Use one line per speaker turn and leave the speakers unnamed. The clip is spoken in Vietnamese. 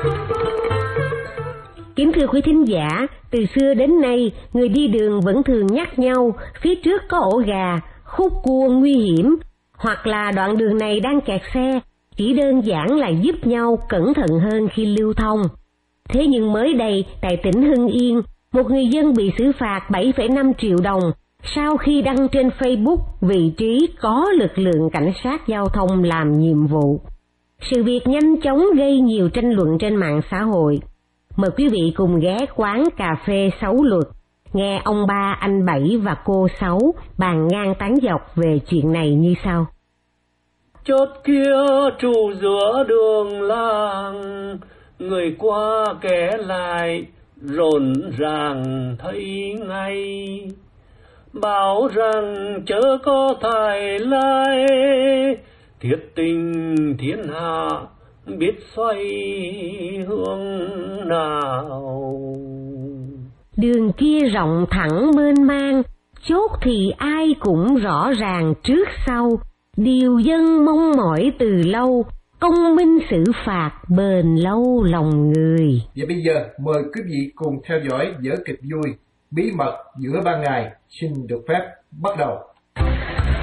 Kính thưa quý thính giả, từ xưa đến nay, người đi đường vẫn thường nhắc nhau phía trước có ổ gà, khúc cua nguy hiểm, hoặc là đoạn đường này đang kẹt xe, chỉ đơn giản là giúp nhau cẩn thận hơn khi lưu thông. Thế nhưng mới đây, tại tỉnh Hưng Yên, một người dân bị xử phạt 7,5 triệu đồng sau khi đăng trên Facebook vị trí có lực lượng cảnh sát giao thông làm nhiệm vụ. Sự việc nhanh chóng gây nhiều tranh luận trên mạng xã hội. Mời quý vị cùng ghé quán cà phê Sáu Luật, nghe ông Ba, anh Bảy và cô Sáu bàn ngang tán dọc về chuyện này như sau.
Chốt kia trụ giữa đường làng, người qua kẻ lại rộn ràng thấy ngay, bảo rằng chớ có thải lai, thiết tình thiên hạ biết xoay hướng nào.
Đường kia rộng thẳng mênh mang, chốt thì ai cũng rõ ràng trước sau, điều dân mong mỏi từ lâu, công minh xử phạt bền lâu lòng người.
Và bây giờ mời quý vị cùng theo dõi vở kịch vui Bí mật giữa ban ngày xin được phép bắt đầu.